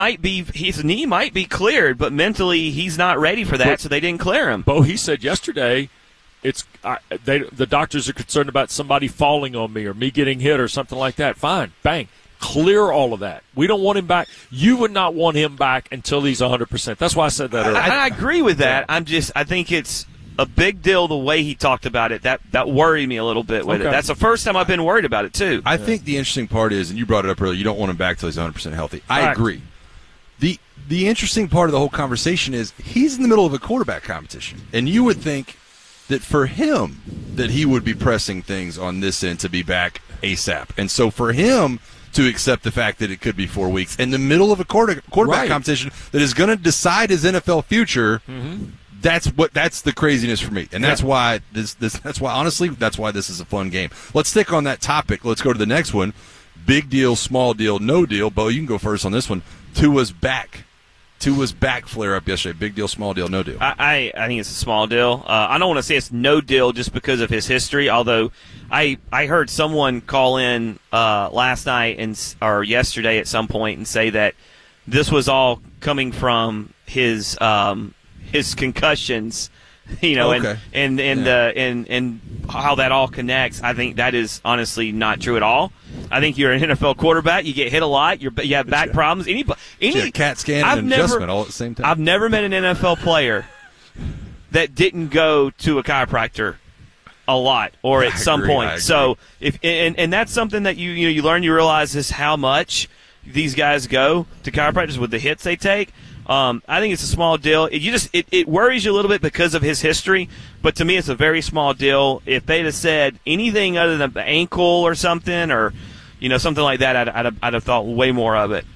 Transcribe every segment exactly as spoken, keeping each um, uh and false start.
might be his knee might be cleared, but mentally he's not ready for that, but, so they didn't clear him. Bo, he said yesterday, it's I, they the doctors are concerned about somebody falling on me or me getting hit or something like that. Fine, bang, clear all of that. We don't want him back. You would not want him back until he's one hundred percent. That's why I said that earlier. I, I agree with that. I'm just I think it's a big deal the way he talked about it. That that worried me a little bit with okay. it. That's the first time I've been worried about it too. I yeah. think the interesting part is, and you brought it up earlier, you don't want him back till he's one hundred percent healthy. I Correct. agree. The the interesting part of the whole conversation is he's in the middle of a quarterback competition, and you would think that for him that he would be pressing things on this end to be back ASAP. And so for him to accept the fact that it could be four weeks in the middle of a quarter, quarterback right. competition that is going to decide his N F L future, mm-hmm. that's what that's the craziness for me. And that's yeah. why this this that's why honestly that's why this is a fun game. Let's stick on that topic. Let's go to the next one. Big deal, small deal, no deal. Bo, you can go first on this one. Tua's back. Tua's back flare up yesterday. Big deal, small deal, no deal. I, I, I think it's a small deal. Uh, I don't want to say it's no deal just because of his history, although I I heard someone call in uh, last night and or yesterday at some point and say that this was all coming from his um, his concussions. You know, okay. and and and, yeah. uh, and and how that all connects. I think that is honestly not true at all. I think you're an N F L quarterback. You get hit a lot. You're you have back yeah. problems. Any any yeah, CAT scan I've and never, adjustment all at the same time. I've never met an N F L player that didn't go to a chiropractor a lot or at I some agree, point. So if and and that's something that you you know you learn. You realize is how much these guys go to chiropractors with the hits they take. Um, I think it's a small deal. It, you just it, it worries you a little bit because of his history, but to me it's a very small deal. If they'd have said anything other than the ankle or something or you know something like that, I'd, I'd, have, I'd have thought way more of it.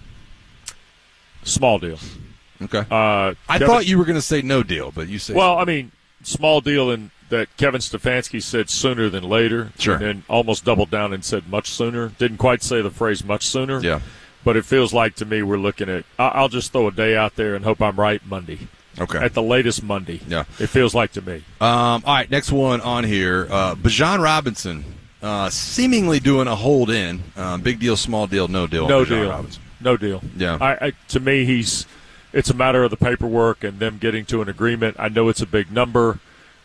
Small deal. Okay. Uh, I Kevin, thought you were going to say no deal, but you said well, I mean, small deal in that Kevin Stefanski said sooner than later. Sure. And then almost doubled down and said much sooner. Didn't quite say the phrase much sooner. Yeah. But it feels like to me we're looking at – I'll just throw a day out there and hope I'm right Monday. Okay. At the latest Monday. Yeah. It feels like to me. Um, all right, next one on here. Uh, Bijan Robinson uh, seemingly doing a hold-in. Uh, big deal, small deal, no deal. No Bijan deal. Robinson. No deal. Yeah. I, I, to me, he's – it's a matter of the paperwork and them getting to an agreement. I know it's a big number,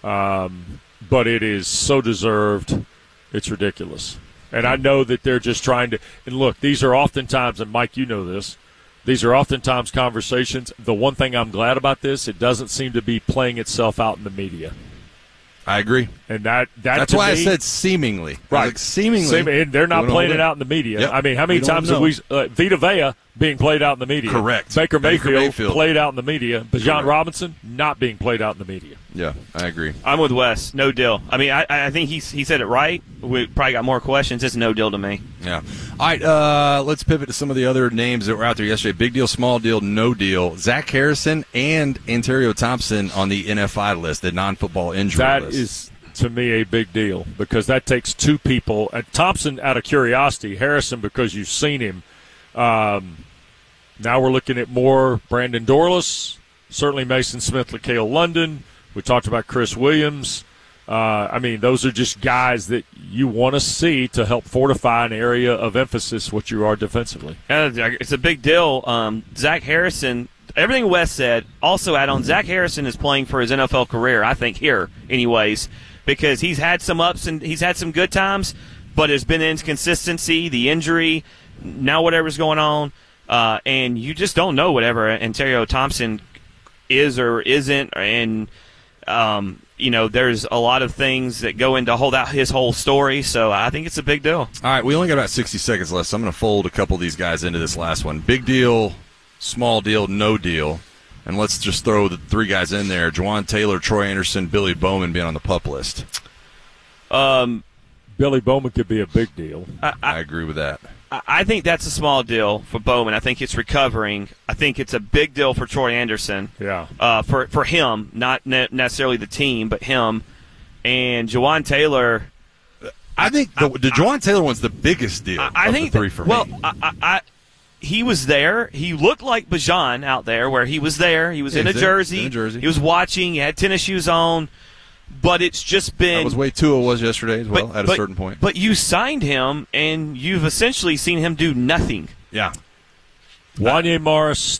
um, but it is so deserved. It's ridiculous. And I know that they're just trying to – and look, these are oftentimes – and, Mike, you know this – these are oftentimes conversations. The one thing I'm glad about this, it doesn't seem to be playing itself out in the media. I agree. And that, that That's to why me, I said seemingly. Right. Like seemingly. Seem, and they're not doing a playing it hold-in. out in the media. Yep. I mean, how many We don't times have know. we uh, – Vita Vea being played out in the media. Correct. Baker Mayfield, Baker Mayfield. played out in the media. Bijan Correct. Robinson not being played out in the media. Yeah, I agree. I'm with Wes. No deal. I mean, I, I think he's, he said it right. We probably got more questions. It's no deal to me. Yeah. All right, uh, let's pivot to some of the other names that were out there yesterday. Big deal, small deal, no deal. Zach Harrison and Antonio Thompson on the N F I list, the non-football injury That list. is, to me, a big deal because that takes two people. And Thompson out of curiosity, Harrison because you've seen him. Um, now we're looking at more Brandon Dorlus, certainly Mason Smith, LaCale London. We talked about Chris Williams. Uh, I mean, those are just guys that you want to see to help fortify an area of emphasis, what you are defensively. Yeah, it's a big deal. Um, Zach Harrison, everything Wes said, also add on, Zach Harrison is playing for his N F L career, I think, here anyways, because he's had some ups and he's had some good times, but there's been inconsistency, the injury, now whatever's going on, uh, and you just don't know whatever Antonio Thompson is or isn't, and um, you know, there's a lot of things that go into hold out his whole story, so I think it's a big deal. All right, we only got about sixty seconds left, so I'm going to fold a couple of these guys into this last one. Big deal, small deal, no deal. And let's just throw the three guys in there. Juwan Taylor, Troy Anderson, Billy Bowman being on the PUP list. Um, Billy Bowman could be a big deal. I, I, I agree with that. I think that's a small deal for Bowman. I think it's recovering. I think it's a big deal for Troy Anderson. Yeah. Uh, for for him, not ne- necessarily the team, but him. And Juwan Taylor. I think the, the Juwan Taylor one's the biggest deal I, I of think the three that, for well, me. I, I, I, he was there. He looked like Bijan out there, where he was there. He was Yeah, in a he's there. jersey. In a jersey. He was watching. He had tennis shoes on. But it's just been that was way Tua was yesterday as well but, at a but, certain point. But you signed him, and you've essentially seen him do nothing. Yeah. Wanye Morris,